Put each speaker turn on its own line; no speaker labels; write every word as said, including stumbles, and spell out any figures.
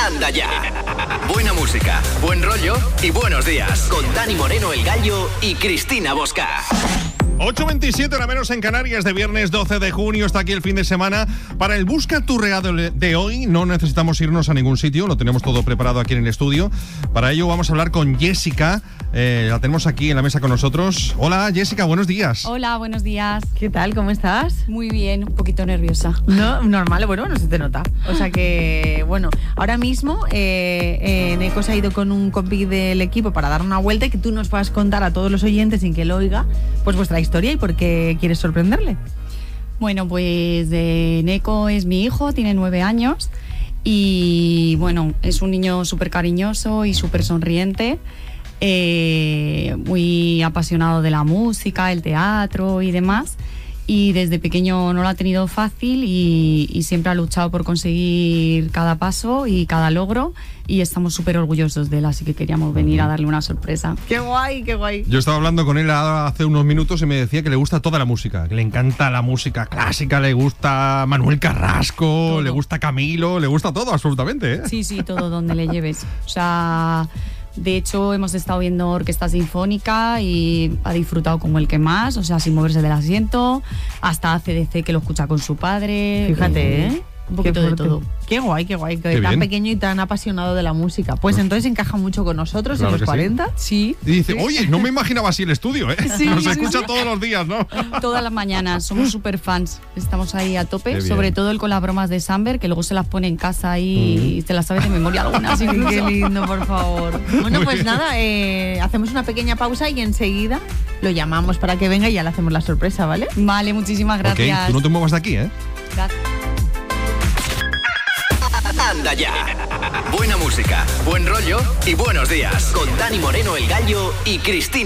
Anda ya. Buena música, buen rollo y buenos días. Con Dani Moreno, el Gallo, y Cristina Bosca.
ocho veintisiete, hora menos en Canarias, de viernes doce de junio. Está aquí el fin de semana. Para el Busca tu regalo de hoy no necesitamos irnos a ningún sitio, lo tenemos todo preparado aquí en el estudio. Para ello vamos a hablar con Jessica, eh, la tenemos aquí en la mesa con nosotros. Hola Jessica, buenos días.
Hola, buenos días.
¿Qué tal? ¿Cómo estás?
Muy bien, un poquito nerviosa.
No, normal, bueno, no se te nota. O sea que, bueno, ahora mismo eh, eh, Neko se ha ido con un compi del equipo para dar una vuelta y que tú nos puedas contar a todos los oyentes sin que lo oiga, pues vuestra historia y por qué quieres sorprenderle.
Bueno, pues eh, Neko es mi hijo, tiene nueve años y bueno, es un niño súper cariñoso y súper sonriente, eh, muy apasionado de la música, el teatro y demás. Y desde pequeño no lo ha tenido fácil y, y siempre ha luchado por conseguir cada paso y cada logro, y estamos súper orgullosos de él, así que queríamos venir a darle una sorpresa.
¡Qué guay, qué guay!
Yo estaba hablando con él hace unos minutos y me decía que le gusta toda la música, que le encanta la música clásica, le gusta Manuel Carrasco, todo. Le gusta Camilo, le gusta todo absolutamente, ¿eh?
Sí, sí, todo donde le lleves. O sea... De hecho, hemos estado viendo orquesta sinfónica y ha disfrutado como el que más, o sea, sin moverse del asiento, hasta A C D C, que lo escucha con su padre.
Fíjate, ¿eh?
Un poquito de todo.
Qué guay, qué guay, que
qué
tan
bien.
pequeño y tan apasionado de la música. Pues entonces encaja mucho con nosotros,
Claro
en los
que sí.
cuarenta.
Sí.
Y dice, oye, no me imaginaba así el estudio, ¿eh?
Sí,
Nos
sí,
escucha
sí.
todos los días, ¿no?
Todas las mañanas, somos súper fans. Estamos ahí a
Qué
tope,
bien.
sobre todo él con las bromas de Samber, que luego se las pone en casa y
Mm.
se las sabe de memoria algunas.
Ay,
incluso.
qué lindo, por favor. Bueno,
Muy
pues
bien.
nada, eh, hacemos una pequeña pausa y enseguida lo llamamos para que venga y ya le hacemos la sorpresa, ¿vale?
Vale, muchísimas gracias.
Ok, tú no te muevas de aquí, ¿eh?
Gracias.
Anda ya. Buena música, buen rollo y buenos días. Con Dani Moreno, el Gallo, y Cristina